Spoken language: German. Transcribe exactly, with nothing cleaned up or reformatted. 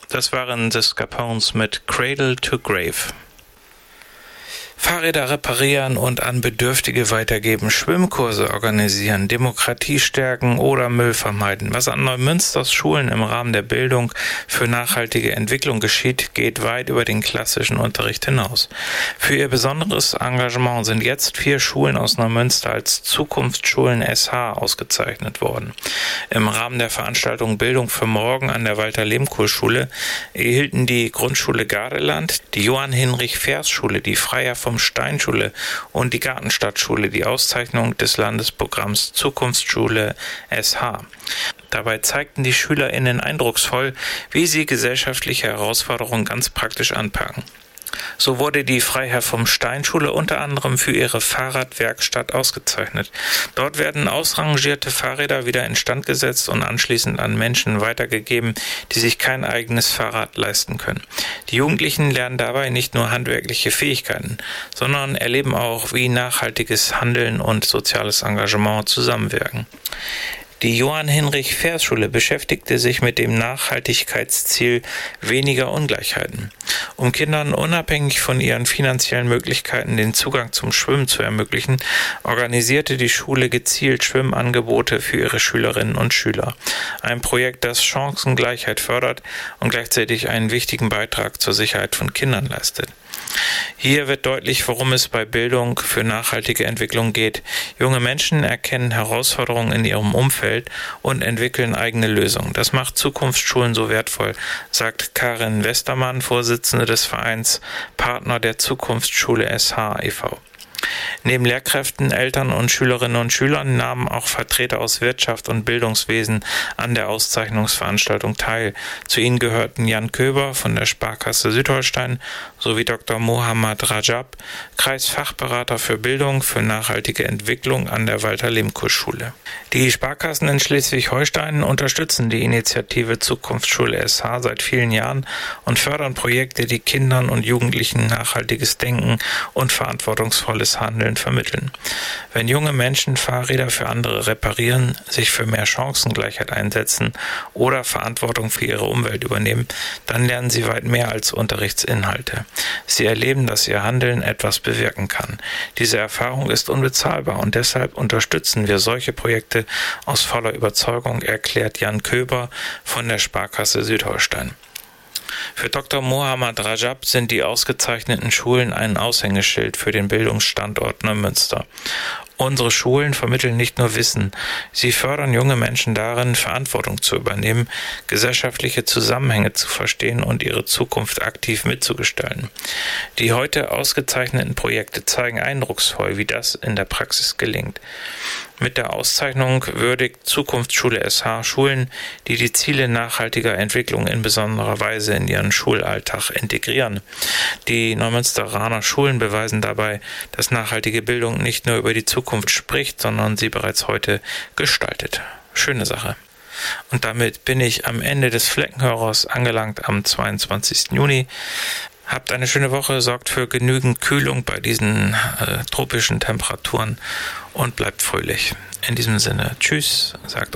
Das waren The Scarpones mit Cradle to Grave. Fahrräder reparieren und an Bedürftige weitergeben, Schwimmkurse organisieren, Demokratie stärken oder Müll vermeiden. Was an Neumünsters Schulen im Rahmen der Bildung für nachhaltige Entwicklung geschieht, geht weit über den klassischen Unterricht hinaus. Für ihr besonderes Engagement sind jetzt vier Schulen aus Neumünster als Zukunftsschulen S H ausgezeichnet worden. Im Rahmen der Veranstaltung Bildung für Morgen an der Walter-Lehmkuhl-Schule erhielten die Grundschule Gardeland, die Johann-Hinrich-Fehrs-Schule, die Freiherr vom Stein-Schule und die Gartenstadtschule die Auszeichnung des Landesprogramms Zukunftsschule S H. Dabei zeigten die SchülerInnen eindrucksvoll, wie sie gesellschaftliche Herausforderungen ganz praktisch anpacken. So wurde die Freiherr vom Stein-Schule unter anderem für ihre Fahrradwerkstatt ausgezeichnet. Dort werden ausrangierte Fahrräder wieder instand gesetzt und anschließend an Menschen weitergegeben, die sich kein eigenes Fahrrad leisten können. Die Jugendlichen lernen dabei nicht nur handwerkliche Fähigkeiten, sondern erleben auch, wie nachhaltiges Handeln und soziales Engagement zusammenwirken. Die Johann-Hinrich-Fehrs-Schule beschäftigte sich mit dem Nachhaltigkeitsziel weniger Ungleichheiten. Um Kindern unabhängig von ihren finanziellen Möglichkeiten den Zugang zum Schwimmen zu ermöglichen, organisierte die Schule gezielt Schwimmangebote für ihre Schülerinnen und Schüler. Ein Projekt, das Chancengleichheit fördert und gleichzeitig einen wichtigen Beitrag zur Sicherheit von Kindern leistet. Hier wird deutlich, worum es bei Bildung für nachhaltige Entwicklung geht. Junge Menschen erkennen Herausforderungen in ihrem Umfeld und entwickeln eigene Lösungen. Das macht Zukunftsschulen so wertvoll, sagt Karin Westermann, Vorsitzende des Vereins Partner der Zukunftsschule S H e V Neben Lehrkräften, Eltern und Schülerinnen und Schülern nahmen auch Vertreter aus Wirtschaft und Bildungswesen an der Auszeichnungsveranstaltung teil. Zu ihnen gehörten Jan Köber von der Sparkasse Südholstein sowie Doktor Mohammad Rajab, Kreisfachberater für Bildung für nachhaltige Entwicklung an der Walter-Lehmkuhl-Schule. Die Sparkassen in Schleswig-Holstein unterstützen die Initiative Zukunftsschule S H seit vielen Jahren und fördern Projekte, die Kindern und Jugendlichen nachhaltiges Denken und verantwortungsvolles Handeln vermitteln. Wenn junge Menschen Fahrräder für andere reparieren, sich für mehr Chancengleichheit einsetzen oder Verantwortung für ihre Umwelt übernehmen, dann lernen sie weit mehr als Unterrichtsinhalte. Sie erleben, dass ihr Handeln etwas bewirken kann. Diese Erfahrung ist unbezahlbar und deshalb unterstützen wir solche Projekte aus voller Überzeugung, erklärt Jan Köber von der Sparkasse Südholstein. Für Doktor Mohammad Rajab sind die ausgezeichneten Schulen ein Aushängeschild für den Bildungsstandort Neumünster. Unsere Schulen vermitteln nicht nur Wissen, sie fördern junge Menschen darin, Verantwortung zu übernehmen, gesellschaftliche Zusammenhänge zu verstehen und ihre Zukunft aktiv mitzugestalten. Die heute ausgezeichneten Projekte zeigen eindrucksvoll, wie das in der Praxis gelingt. Mit der Auszeichnung würdigt Zukunftsschule S H Schulen, die die Ziele nachhaltiger Entwicklung in besonderer Weise in ihren Schulalltag integrieren. Die Neumünsteraner Schulen beweisen dabei, dass nachhaltige Bildung nicht nur über die Zukunft spricht, sondern sie bereits heute gestaltet. Schöne Sache. Und damit bin ich am Ende des Fleckenhörers angelangt am zweiundzwanzigsten Juni. Habt eine schöne Woche, sorgt für genügend Kühlung bei diesen äh, tropischen Temperaturen und bleibt fröhlich. In diesem Sinne, tschüss, sagt